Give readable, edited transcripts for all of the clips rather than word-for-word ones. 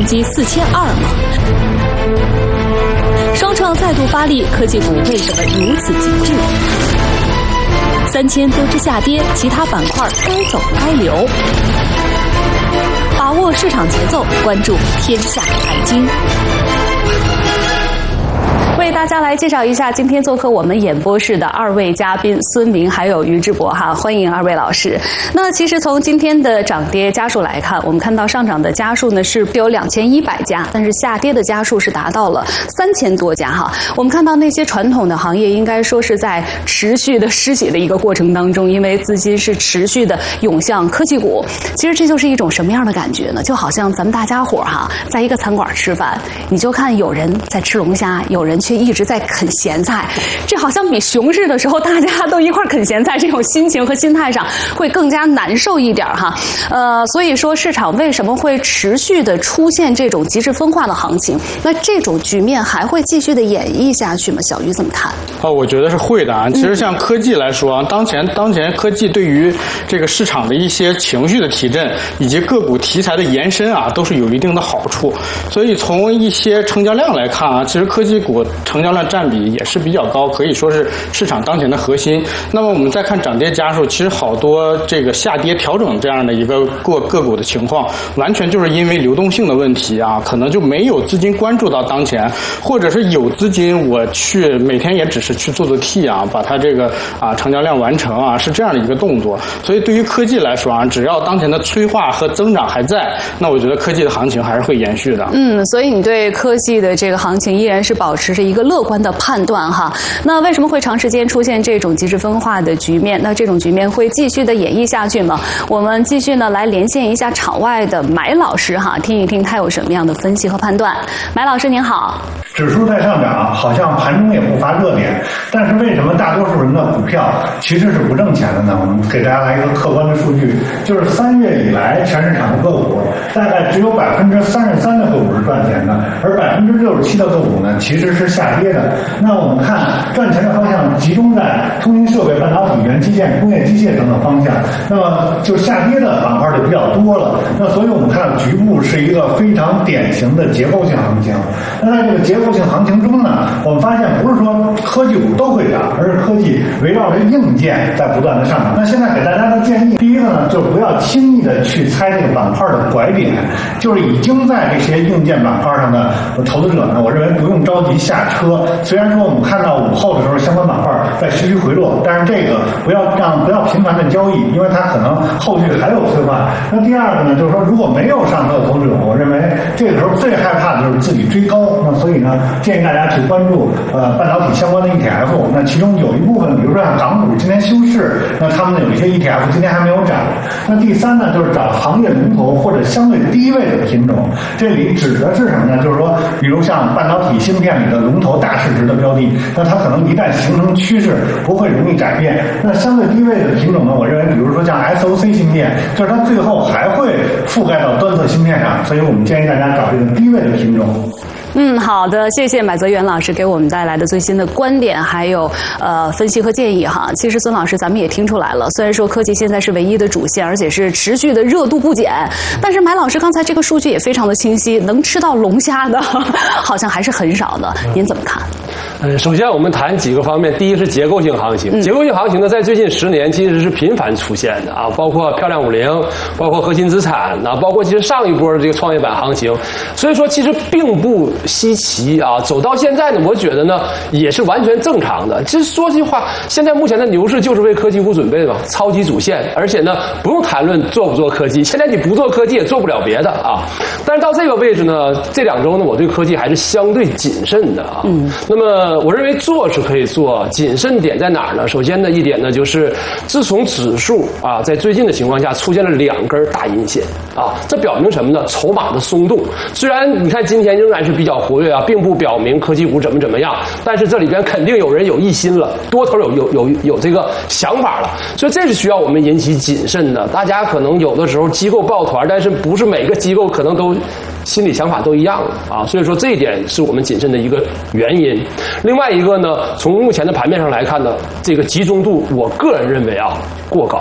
冲击4200吗？双创再度发力，科技股为什么如此极致？3000多只下跌，其他板块该走该留。把握市场节奏，关注天下财经。为大家来介绍一下今天做客我们演播室的2位嘉宾孙明还有于志博哈，欢迎2位老师。那其实从今天的涨跌家数来看，我们看到上涨的家数呢是有2100家，但是下跌的家数是达到了3000多家哈。我们看到那些传统的行业应该说是在持续的失血的一个过程当中，因为资金是持续的涌向科技股。其实这就是一种什么样的感觉呢？就好像咱们大家伙哈，在一个餐馆吃饭，你就看有人在吃龙虾，有人却一直在啃咸菜，这好像比熊市的时候大家都一块啃咸菜这种心情和心态上会更加难受一点哈。所以说市场为什么会持续的出现这种极致分化的行情？那这种局面还会继续的演绎下去吗？小鱼怎么看？ 我觉得是会的啊。其实像科技来说啊，当前科技对于这个市场的一些情绪的提振以及个股题材的延伸啊，都是有一定的好处。所以从一些成交量来看啊，其实科技股成交量占比也是比较高，可以说是市场当前的核心。那么我们再看涨跌家数，其实好多这个下跌调整这样的一个个股的情况，完全就是因为流动性的问题啊，可能就没有资金关注到当前，或者是有资金我去每天也只是去做 T 啊，把它这个成交量完成啊，是这样的一个动作。所以对于科技来说啊，只要当前的催化和增长还在，那我觉得科技的行情还是会延续的。 所以你对科技的这个行情依然是保持着一个乐观的判断哈。那为什么会长时间出现这种极致分化的局面？那这种局面会继续的演绎下去吗？我们继续呢来连线一下场外的买老师哈，听一听他有什么样的分析和判断。买老师您好。 指数在上涨，好像盘中也不乏热点，但是为什么大多数人的股票其实是不挣钱的呢？我们给大家来一个客观的数据，就是3月以来全市场的个股大概只有33%的个股是赚钱的，而67%的个股呢其实是下跌的。那我们看赚钱的方向集中在通信设备、半导体、元器件、工业机械等等方向，那么就下跌的板块就比较多了。那所以我们看局部是一个非常典型的结构性行情。那在这个结构性行情中呢，我们发现不是说科技股都会涨，而是科技围绕着硬件在不断的上涨。那现在给大家的建议，第一个呢，就是不要轻易的去猜这个板块的拐点，就是已经在这些硬件板块上的投资者呢，我认为不用着急下车。虽然说我们看到午后的时候相关板块在徐徐回落，但是这个不要频繁的交易，因为它可能后续还有催化。那第二个呢，就是说如果没有上车的投资者，我认为这个时候最害怕的就是自己追高。那所以呢，建议大家去关注半导体相关的 ETF， 那其中有一部分，比如说像港股今天休市，那他们有一些 ETF 今天还没有涨。那第三呢，就是找行业龙头或者相对低位的品种，这里指的是什么呢？就是说，比如像半导体芯片里的龙头大市值的标的，那它可能一旦形成趋势，不会容易改变。那相对低位的品种呢，我认为，比如说像 SOC 芯片，就是它最后还会覆盖到端侧芯片上，所以我们建议大家找这个低位的品种。 好的，谢谢买泽元老师给我们带来的最新的观点，还有分析和建议哈。其实孙老师咱们也听出来了，虽然说科技现在是唯一的主线，而且是持续的热度不减，但是买老师刚才这个数据也非常的清晰，能吃到龙虾的好像还是很少的，您怎么看？ 首先我们谈几个方面，第一是结构性行情。结构性行情呢，在最近10年其实是频繁出现的啊，包括漂亮50，包括核心资产啊，包括其实上一波的这个创业板行情。所以说其实并不稀奇啊，走到现在呢，我觉得呢也是完全正常的。这说句话，现在目前的牛市就是为科技股准备的嘛，超级主线，而且呢不用谈论做不做科技，现在你不做科技也做不了别的啊。但是到这个位置呢，这2周呢，我对科技还是相对谨慎的啊。那么我认为做是可以做，谨慎点在哪儿呢？首先呢一点呢，就是自从指数啊在最近的情况下出现了2根大阴线啊，这表明什么呢？筹码的松动。虽然你看今天仍然是比较活跃啊，并不表明科技股怎么样，但是这里边肯定有人有异心了，多头有这个想法了，所以这是需要我们引起谨慎的。大家可能有的时候机构抱团，但是不是每个机构可能都心理想法都一样啊，所以说这一点是我们谨慎的一个原因。另外一个呢，从目前的盘面上来看呢，这个集中度我个人认为啊过高了。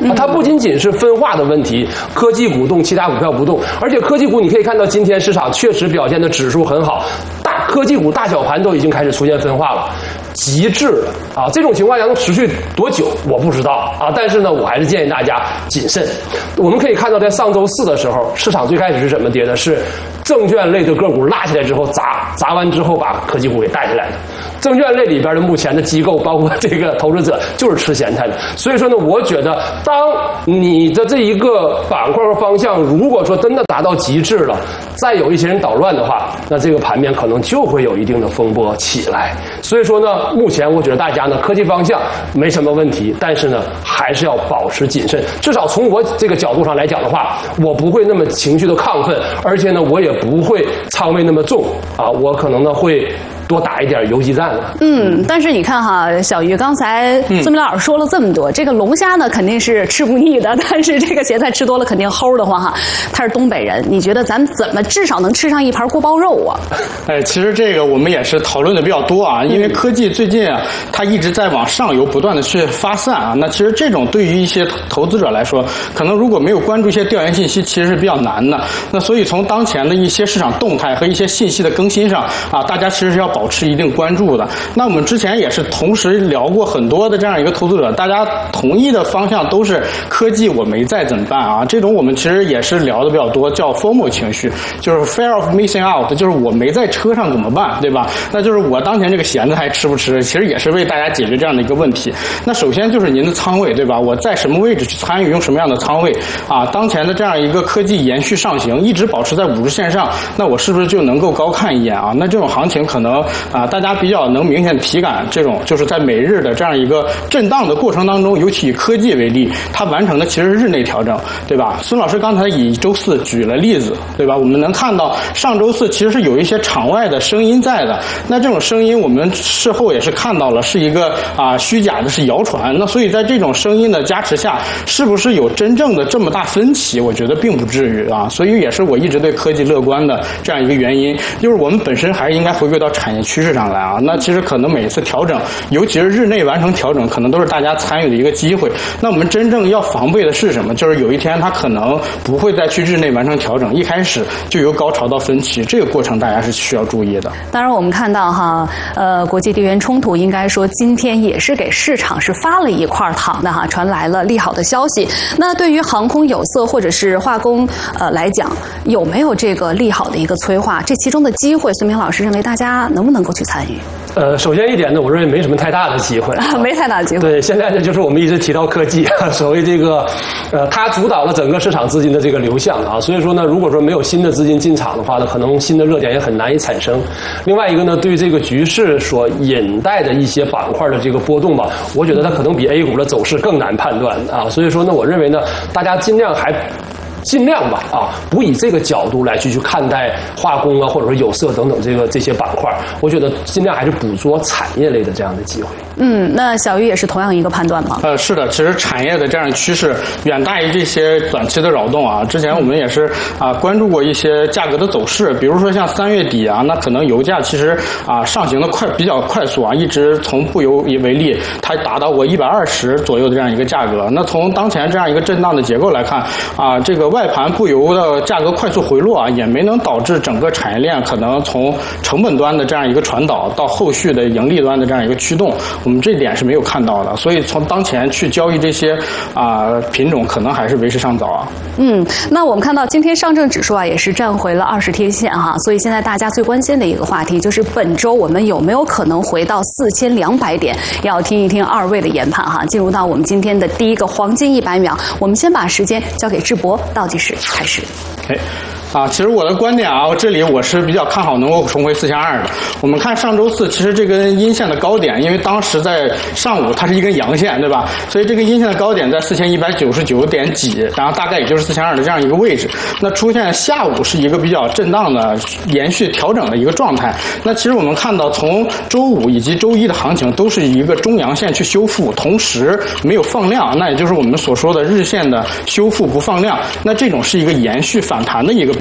它不仅仅是分化的问题，科技股动，其他股票不动，而且科技股你可以看到今天市场确实表现的指数很好，科技股大小盘都已经开始出现分化了。极致了啊！这种情况下能持续多久我不知道啊，但是呢，我还是建议大家谨慎。我们可以看到，在上周四的时候，市场最开始是怎么跌的？是证券类的个股拉起来之后砸完之后，把科技股给带起来的。证券类里边的目前的机构，包括这个投资者，就是吃咸菜的。所以说呢，我觉得当你的这一个板块和方向，如果说真的达到极致了，再有一些人捣乱的话，那这个盘面可能就会有一定的风波起来。所以说呢，目前我觉得大家呢，科技方向没什么问题，但是呢，还是要保持谨慎。至少从我这个角度上来讲的话，我不会那么情绪的亢奋，而且呢，我也不会仓位那么重啊，我可能呢会多打一点游击战了。 但是你看哈，小鱼刚才孙明老师说了这么多，这个龙虾呢肯定是吃不腻的，但是这个咸菜吃多了肯定齁得慌哈。他是东北人，你觉得咱怎么至少能吃上一盘锅包肉啊？ 其实这个我们也是讨论的比较多啊，因为科技最近啊，它一直在往上游不断的去发散啊。那其实这种对于一些投资者来说，可能如果没有关注一些调研信息，其实是比较难的。那所以从当前的一些市场动态和一些信息的更新上啊，大家其实是要保持一定关注的。那我们之前也是同时聊过很多的这样一个投资者，大家同意的方向都是科技我没在怎么办啊？这种我们其实也是聊的比较多，叫 FOMO 情绪，就是 fear of missing out， 就是我没在车上怎么办，对吧？那就是我当前这个咸菜还吃不吃？其实也是为大家解决这样的一个问题。那首先就是您的仓位，对吧？我在什么位置去参与，用什么样的仓位啊？当前的这样一个科技延续上行，一直保持在50线上，那我是不是就能够高看一眼啊？那这种行情可能啊，大家比较能明显体感，这种就是在每日的这样一个震荡的过程当中，尤其以科技为例，它完成的其实是日内调整，对吧？孙老师刚才以周四举了例子，对吧？我们能看到上周四其实是有一些场外的声音在的，那这种声音我们事后也是看到了，是一个虚假的，是谣传。那所以在这种声音的加持下，是不是有真正的这么大分歧？我觉得并不至于啊。所以也是我一直对科技乐观的这样一个原因，就是我们本身还是应该回归到产业趋势上来啊。那其实可能每一次调整，尤其是日内完成调整，可能都是大家参与的一个机会。那我们真正要防备的是什么？就是有一天它可能不会再去日内完成调整，一开始就由高潮到分歧，这个过程大家是需要注意的。 当然我们看到哈，国际地缘冲突应该说今天也是给市场是发了一块糖的哈，传来了利好的消息。那对于航空、有色或者是化工来讲，有没有这个利好的一个催化？这其中的机会，孙明老师认为大家能不能够去参与？ 首先一点呢，我认为没什么太大的机会， 没太大的机会。 对，现在呢就是我们一直提到科技，所谓这个，它主导了整个市场资金的这个流向啊，所以说呢，如果说没有新的资金进场的话呢，可能新的热点也很难以产生。另外一个呢，对这个局势所引带的一些板块的这个波动吧，我觉得它可能比 A 股的走势更难判断啊，所以说呢，我认为呢，大家尽量吧啊，不以这个角度来去看待化工啊，或者说有色等等这些板块，我觉得尽量还是捕捉产业类的这样的机会。 那小鱼也是同样一个判断吗？ 是的，其实产业的这样的趋势远大于这些短期的扰动啊。之前我们也是关注过一些价格的走势，比如说像3月底啊，那可能油价其实上行的比较快速啊，一直从布油为例，它达到过120左右的这样一个价格。那从当前这样一个震荡的结构来看这个外盘布油的价格快速回落啊，也没能导致整个产业链可能从成本端的这样一个传导到后续的盈利端的这样一个驱动，我们这点是没有看到的。所以从当前去交易这些品种，可能还是为时尚早啊。 那我们看到今天上证指数也是站回了20天线哈，所以现在大家最关心的一个话题就是本周我们有没有可能回到4200点？要听一听二位的研判哈。进入到我们今天的第一个黄金100秒，我们先把时间交给智博，倒计时开始。 其实我的观点这里我是比较看好能够重回4200的。我们看上周四，其实这根阴线的高点，因为当时在上午它是一根阳线，对吧？所以这个阴线的高点在4199点几，然后大概也就是4200的这样一个位置。那出现下午是一个比较震荡的延续调整的一个状态。那其实我们看到从周五以及周一的行情都是一个中阳线去修复，同时没有放量，那也就是我们所说的日线的修复不放量。那这种是一个延续反弹的一个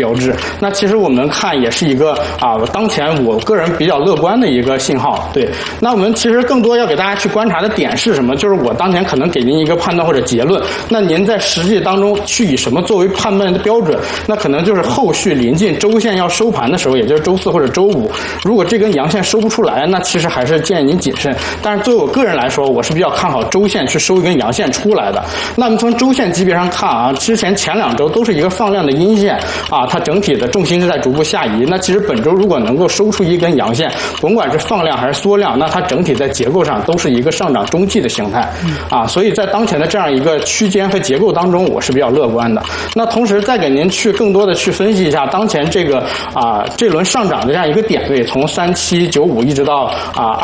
标志。那其实我们看也是一个当前我个人比较乐观的一个信号。对，那我们其实更多要给大家去观察的点是什么？就是我当前可能给您一个判断或者结论，那您在实际当中去以什么作为判断的标准？那可能就是后续临近周线要收盘的时候，也就是周4或者周5，如果这根阳线收不出来，那其实还是建议您谨慎。但是作为我个人来说，我是比较看好周线去收一根阳线出来的。那么从周线级别上看之前前2周都是一个放量的阴线它整体的重心是在逐步下移。那其实本周如果能够收出一根阳线，甭管是放量还是缩量，那它整体在结构上都是一个上涨中继的形态所以在当前的这样一个区间和结构当中，我是比较乐观的。那同时再给您去更多的去分析一下当前这个这轮上涨的这样一个点位，从3795一直到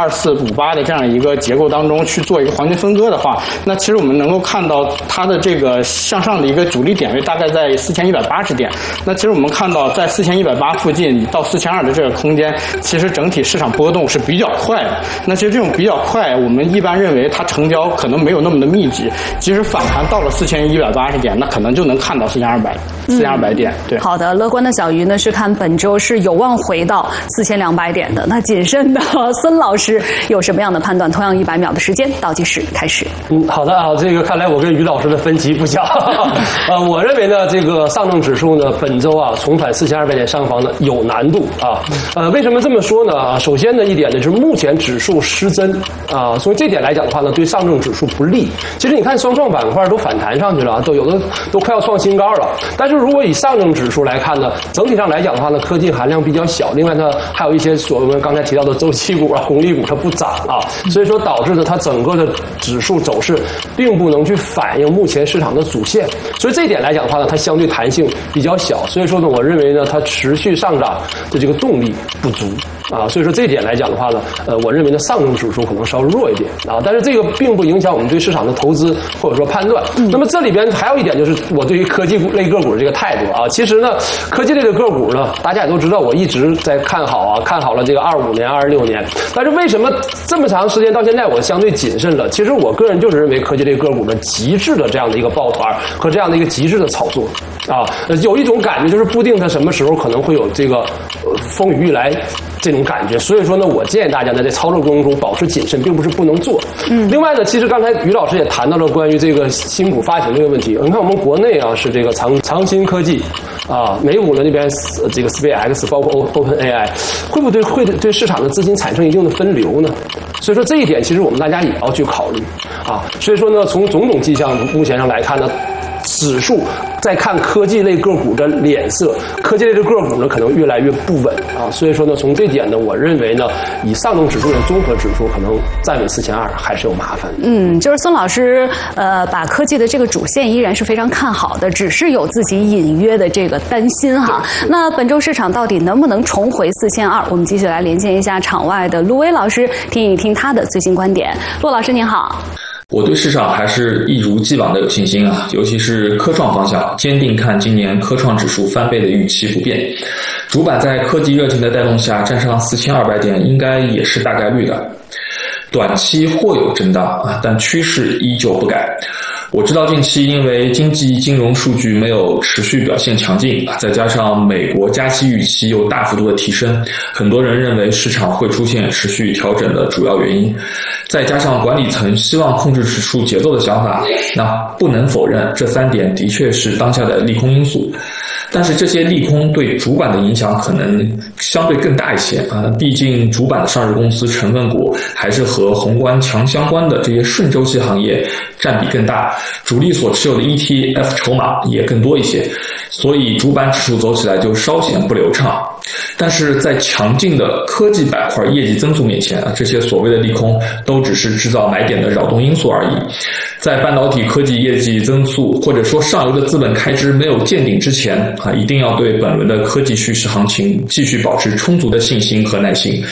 2458的这样一个结构当中去做一个黄金分割的话，那其实我们能够看到它的这个向上的一个主力点位大概在4180点。那其实我们看到在4180附近到4200的这个空间，其实整体市场波动是比较快的。那其实这种比较快，我们一般认为它成交可能没有那么的密集，即使反弹到了4180点，那可能就能看到4200点。对， 好的，乐观的小鱼呢是看本周是有望回到4200点的。那谨慎的孙老师有什么样的判断？同样100秒的时间，倒计时开始。 好的这个看来我跟于老师的分歧不小。我认为呢，这个上证指数呢本周重返4200点上方呢有难度为什么这么说呢？首先呢一点呢就是目前指数失真所以这点来讲的话呢，对上证指数不利。其实你看双创板块都反弹上去了，有的都快要创新高了。但是如果以上证指数来看呢，整体上来讲的话呢，科技含量比较小，另外呢还有一些我们刚才提到的周期股红利股它不涨所以说导致呢它整个的指数走势并不能去反映目前市场的主线。所以这一点来讲的话呢，它相对弹性比较小，所以说呢我认为呢它持续上涨的这个动力不足所以说这一点来讲的话呢我认为呢上证指数可能稍微弱一点但是这个并不影响我们对市场的投资或者说判断。那么这里边还有一点就是我对于科技类个股的这个态度其实呢科技类的个股呢大家也都知道，我一直在看好了这个25年26年，但是为什么这么长时间到现在我相对谨慎了？其实我个人就是认为科技类个股的极致的这样的一个抱团和这样的一个极致的炒作有一种感觉就是不定它什么时候可能会有这个风雨欲来这种感觉。所以说呢我建议大家呢在操作过程中保持谨慎，并不是不能做。另外呢其实刚才于老师也谈到了关于这个新股发行这个问题。你看我们国内是这个长鑫科技美股呢那边这个 SpaceX 包括 OpenAI 会不会对市场的资金产生一定的分流呢？所以说这一点其实我们大家也要去考虑所以说呢从种种迹象目前上来看呢，指数在看科技类个股的脸色，科技类的个股呢可能越来越不稳所以说呢从这点呢我认为呢以上证指数的综合指数可能站稳4200还是有麻烦的。 就是孙老师把科技的这个主线依然是非常看好的，只是有自己隐约的这个担心那本周市场到底能不能重回4200？我们继续来连线一下场外的陆威老师，听一听他的最新观点。陆老师您好。 我对市场还是一如既往的有信心尤其是科创方向，坚定看今年科创指数翻倍的预期不变。主板在科技热情的带动下站上4200点应该也是大概率的，短期或有震荡但趋势依旧不改。我知道近期因为经济金融数据没有持续表现强劲再加上美国加息预期又大幅度的提升，很多人认为市场会出现持续调整的主要原因，再加上管理层希望控制指数节奏的想法，那不能否认这3点的确是当下的利空因素。但是这些利空对主板的影响可能相对更大一些毕竟主板的上市公司成分股还是和宏观强相关的这些顺周期行业占比更大，主力所持有的 ETF 筹码也更多一些，所以主板指数走起来就稍显不流畅。但是在强劲的科技板块业绩增速面前这些所谓的利空都只是制造买点的扰动因素而已。在半导体科技业绩增速或者说上游的资本开支没有见顶之前一定要对本轮的科技趋势行情继续保持充足的信心和耐心。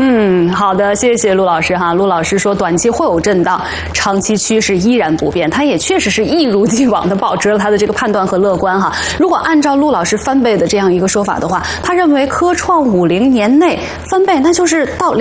好的，谢谢陆老师哈。陆老师说，短期会有震荡，长期趋势依然不变。他也确实是一如既往的保持了他的这个判断和乐观哈。如果按照陆老师翻倍的这样一个说法的话，他认为科创50年内翻倍，那就是到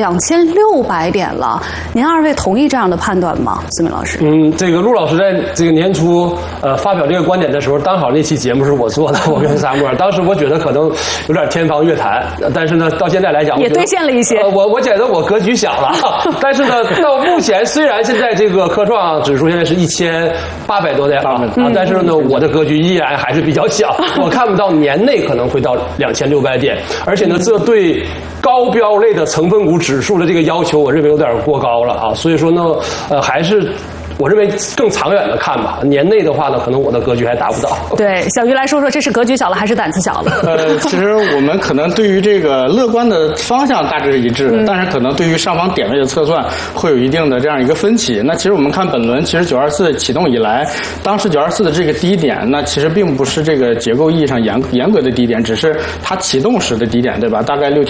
2600点了。您二位同意这样的判断吗？孙明老师？ 这个陆老师在这个年初发表这个观点的时候，刚好那期节目是我做的，我跟萨默。当时我觉得可能有点天方夜谭，但是呢，到现在来讲， 也兑现了一些。 我觉得我格局小了，但是呢，到目前虽然现在这个科创指数现在是1800多点了但是呢，我的格局依然还是比较小，我看不到年内可能会到2600点，而且呢，这对高标类的成分股指数的这个要求，我认为有点过高了啊，所以说呢，还是。我认为更长远的看吧，年内的话呢，可能我的格局还达不到。 对，小鱼来说说，这是格局小了还是胆子小了？ 其实我们可能对于这个乐观的方向大致是一致的，但是可能对于上方点位的测算会有一定的这样一个分歧。那其实我们看本轮，其实924启动以来，当时924的这个低点，那其实并不是这个结构意义上严格的低点，只是它启动时的低点，对吧？大概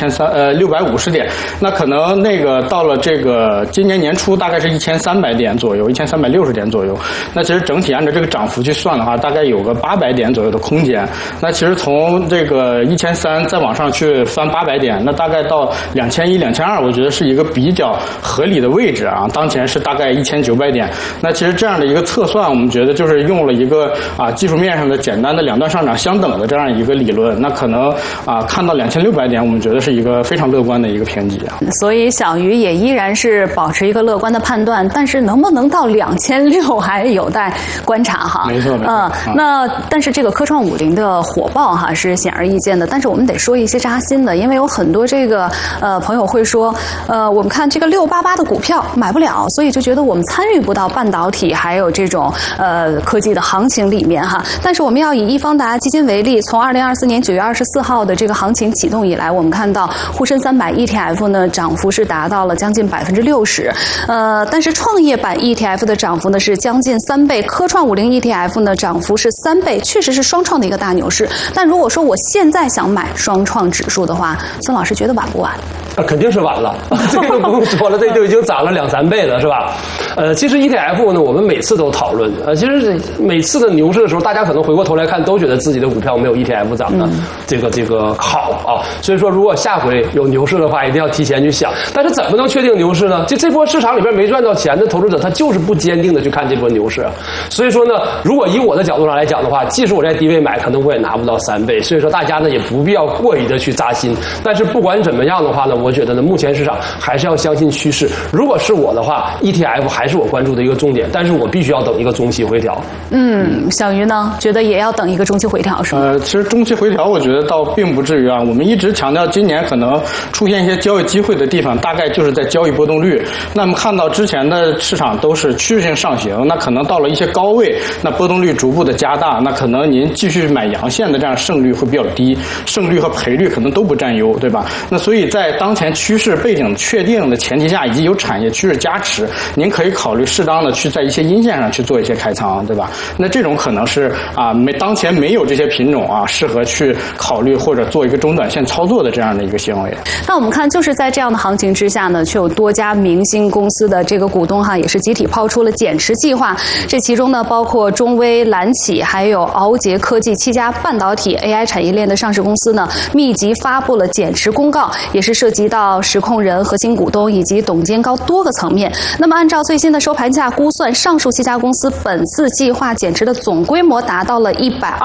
650点。那可能那个到了这个今年年初，大概是1300点左右，1360点左右。那其实整体按照这个涨幅去算的话，大概有个800点左右的空间。那其实从这个1300再往上去翻800点，那大概到2100、2200，我觉得是一个比较合理的位置啊。当前是大概1900点。那其实这样的一个测算，我们觉得就是用了一个技术面上的简单的两段上涨相等的这样一个理论。那可能看到2600点，我们觉得是一个非常乐观的一个评级啊。 所以小鱼也依然是保持一个乐观的判断，但是能不能到2600还有待观察哈。 没错， 那但是这个科创50的火爆哈是显而易见的，但是我们得说一些扎心的，因为有很多这个朋友会说，我们看这个688的股票买不了，所以就觉得我们参与不到半导体还有这种科技的行情里面哈。但是我们要以易方达基金为例，从2024年9月24号的这个行情启动以来，我们看到沪深300 ETF 呢涨幅是达到了将近60%，但是创业板 ETF 的涨幅呢是将近3倍，科创50 ETF 呢涨幅是3倍，确实是双创的一个大牛市。但如果说我现在想买双创指数的话，孙老师觉得晚不晚？ 肯定是晚了，这个不用说了，这就已经涨了2、3倍了，是吧？其实 ETF 呢，我们每次都讨论，其实每次的牛市的时候，大家可能回过头来看，都觉得自己的股票没有 ETF 涨的这个好啊。所以说，如果下回有牛市的话，一定要提前去想。但是怎么能确定牛市呢？这波市场里边没赚到钱的投资者，他就是不坚定的去看这波牛市。所以说呢，如果以我的角度上来讲的话，即使我在低位买，可能我也拿不到3倍。所以说大家呢也不必要过于的去扎心。但是不管怎么样的话呢，我觉得呢，目前市场还是要相信趋势。如果是我的话 ，ETF 还是我关注的一个重点，但是我必须要等一个中期回调。 小鱼呢，觉得也要等一个中期回调是吗？ 其实中期回调，我觉得倒并不至于啊。我们一直强调，今年可能出现一些交易机会的地方，大概就是在交易波动率。那么看到之前的市场都是趋势性上行，那可能到了一些高位，那波动率逐步的加大，那可能您继续买阳线的这样胜率会比较低，胜率和赔率可能都不占优，对吧？那所以在当前趋势背景确定的前提下，以及有产业趋势加持，您可以考虑适当的去在一些阴线上去做一些开仓，对吧？那这种可能是当前没有这些品种适合去考虑或者做一个中短线操作的这样的一个行为。 那我们看，就是在这样的行情之下呢，却有多家明星公司的这个股东也是集体抛出了减持计划。这其中呢，包括中微、蓝企还有鳌杰科技7家半导体 AI 产业链的上市公司呢，密集发布了减持公告，也是涉及到实控人、核心股东以及董监高多个层面。那么按照最新的收盘价估算，上述7家公司本次计划减持的总规模达到了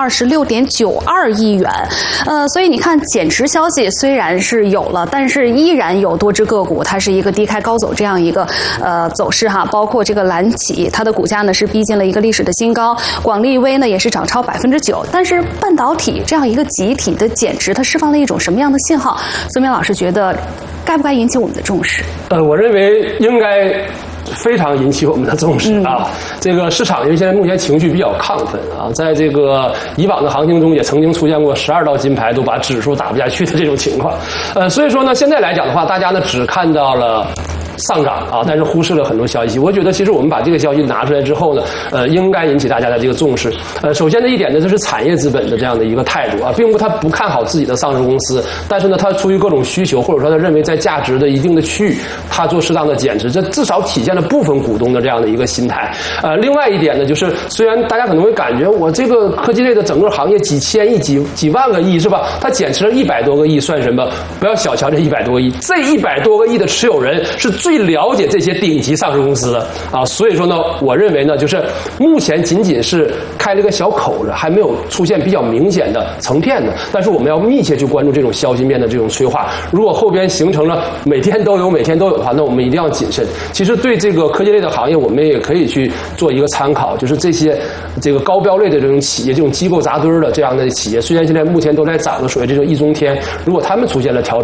126.92亿元。所以你看，减持消息虽然是有了，但是依然有多只个股它是一个低开高走这样一个走势哈。包括这个蓝企，它的股价呢是逼近了一个历史的新高，广利微呢也是涨超9%。但是半导体这样一个集体的减持，它释放了一种什么样的信号？孙明老师觉得该不该引起我们的重视？ 我认为应该非常引起我们的重视啊！这个市场因为现在目前情绪比较亢奋啊，在这个以往的行情中也曾经出现过12道金牌都把指数打不下去的这种情况。所以说呢，现在来讲的话，大家呢只看到了上涨啊，但是忽视了很多消息。我觉得其实我们把这个消息拿出来之后呢，应该引起大家的这个重视。首先的一点呢，就是产业资本的这样的一个态度啊，并不他不看好自己的上市公司，但是呢，他出于各种需求，或者说他认为在价值的一定的区域，他做适当的减持，这至少体现了部分股东的这样的一个心态。另外一点呢，就是虽然大家可能会感觉我这个科技类的整个行业几千亿、几万个亿是吧？他减持了100多个亿算什么？不要小瞧这100多亿，这100多个亿的持有人是最了解这些顶级上市公司的啊。所以说呢，我认为呢，就是目前仅仅是开了个小口子，还没有出现比较明显的成片的。但是我们要密切去关注这种消息面的这种催化。如果后边形成了每天都有的话，那我们一定要谨慎。其实对这个科技类的行业，我们也可以去做一个参考，就是这个高标类的这种企业，这种机构扎堆的这样的企业，虽然现在目前都在涨的，所谓这种易中天，如果他们出现了调整